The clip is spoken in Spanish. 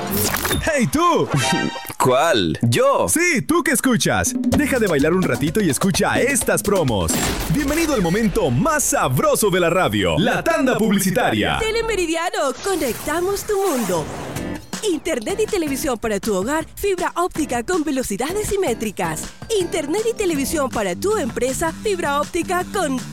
¡Hey, tú! ¿Cuál? ¿Yo? Sí, tú que escuchas. Deja de bailar un ratito y escucha estas promos. Bienvenido al momento más sabroso de la radio, la tanda publicitaria. Telemeridiano, conectamos tu mundo. Internet y televisión para tu hogar, fibra óptica con velocidades simétricas. Internet y televisión para tu empresa, fibra óptica con